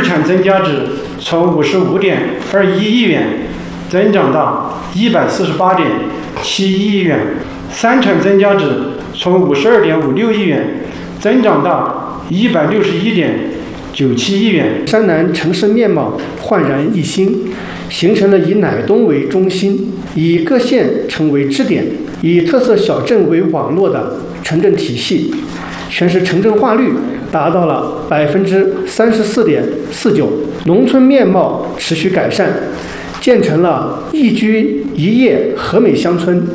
产增加值从55.21亿元增长到148.71亿元，三产增加值从52.56亿元增长到161.97亿元。 山南城市面貌焕然一新，形成了以乃东为中心，以各县城为支点，以特色小镇为网络的城镇体系，全市城镇化率达到了34.49%，农村面貌持续改善，建成了一居一业和美乡村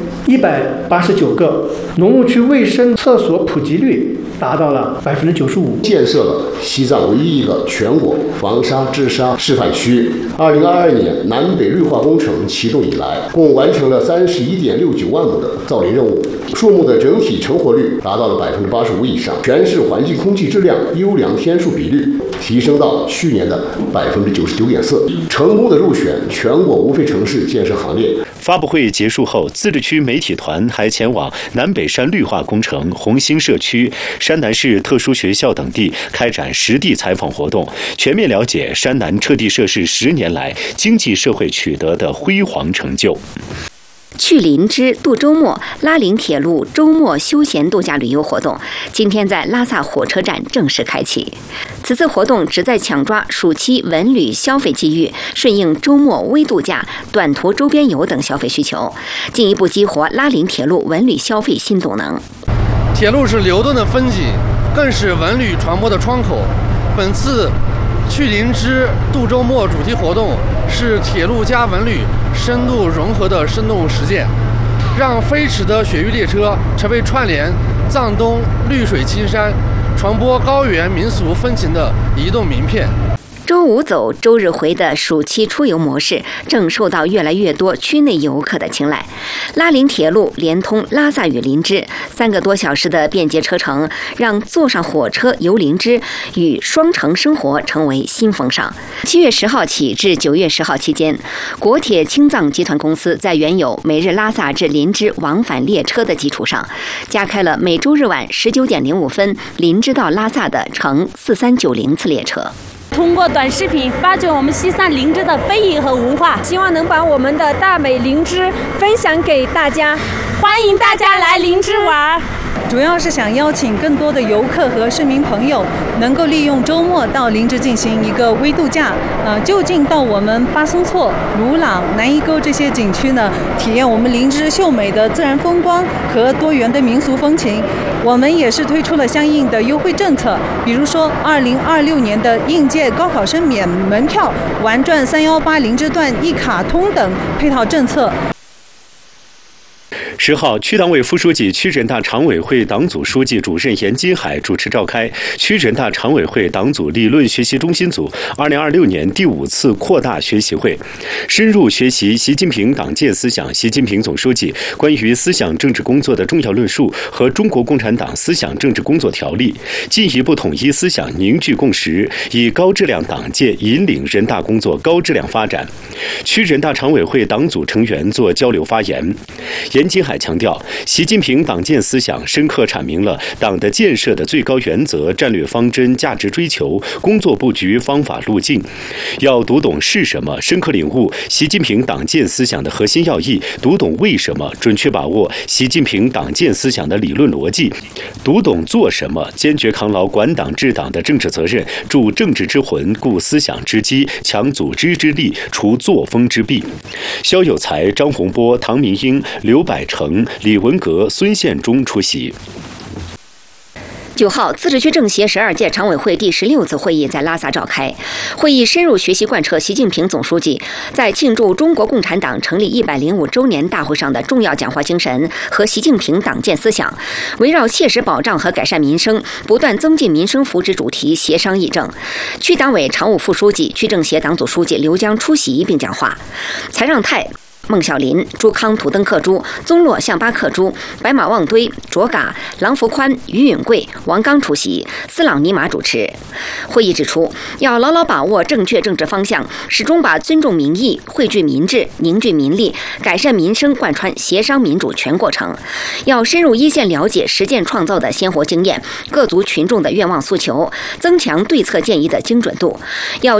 189个，农务区卫生厕所普及率达到了95%， 建设了西藏唯一一个全国防沙治沙示范区。2022年南北绿化工程启动以来，共完成了31.69万亩的造林任务，树木的整体成活率达到了85%以上，全市环境空气质量优良天数比率提升到去年的99.4%，成功的入选全国无废城市建设行列。 发布会结束后，自治区媒体团还前往南北山绿化工程、红星社区、山南市特殊学校等地开展实地采访活动，全面了解山南撤地设市10年来经济社会取得的辉煌成就。 去林芝度周末拉林铁路周末休闲度假旅游活动今天在拉萨火车站正式开启。此次活动旨在抢抓暑期文旅消费机遇，顺应周末微度假、短途周边游等消费需求，进一步激活拉林铁路文旅消费新动能。 铁路是流动的风景，更是文旅传播的窗口。本次去林芝度周末主题活动是铁路加文旅深度融合的生动实践，让飞驰的雪域列车成为串联藏东绿水青山、传播高原民俗风情的移动名片。 周五走周日回的暑期出游模式正受到越来越多区内游客的青睐。拉林铁路连通拉萨与林芝3个多小时的便捷车程，让坐上火车游林芝与双城生活成为新风尚。7月10号起至9月10号期间，国铁青藏集团公司在原有每日拉萨至林芝往返列车的基础上，加开了每周日晚19.05分林芝到拉萨的乘4390次列车。 通过短视频发掘我们西藏林芝的非遗和文化，希望能把我们的大美林芝分享给大家，欢迎大家来林芝玩。 主要是想邀请更多的游客和市民朋友能够利用周末到林芝进行一个微度假，就近到我们巴松措、鲁朗、南伊沟这些景区呢，体验我们林芝秀美的自然风光和多元的民俗风情。我们也是推出了相应的优惠政策，比如说2026年的应届高考生免门票、玩转318林芝段一卡通等配套政策。 10号，区党委副书记、区人大常委会党组书记、主任严金海主持召开区人大常委会党组理论学习中心组2026年第5次扩大学习会，深入学习习近平党建思想、习近平总书记关于思想政治工作的重要论述和中国共产党思想政治工作条例，进一步统一思想，凝聚共识，以高质量党建引领人大工作高质量发展。区人大常委会党组成员做交流发言，严金海强调，习近平党建思想深刻阐明了党的建设的最高原则、战略方针、价值追求、工作布局、方法路径。要读懂是什么，深刻领悟习近平党建思想的核心要义，读懂为什么，准确把握习近平党建思想的理论逻辑，读懂做什么，坚决扛牢管党治党的政治责任，铸政治之魂，固思想之基，强组织之力，除作风之弊。肖有才、张洪波、唐明英、刘百成、李文革、孙宪忠出席。 9号，自治区政协12届常委会第16次会议在拉萨召开。会议深入学习贯彻习近平总书记在庆祝中国共产党成立105周年大会上的重要讲话精神和习近平党建思想，围绕切实保障和改善民生、不断增进民生福祉主题协商议政。区党委常务副书记、区政协党组书记刘江出席并讲话。财让泰、孟小林、朱康图登克珠、宗洛象巴克珠、白马旺堆、卓嘎、郎福宽、于允贵、王刚出席，斯朗尼玛主持。会议指出，要牢牢把握正确政治方向，始终把尊重民意、汇聚民智、凝聚民力、改善民生贯穿协商民主全过程。要深入一线了解实践创造的鲜活经验，各族群众的愿望诉求，增强对策建议的精准度。要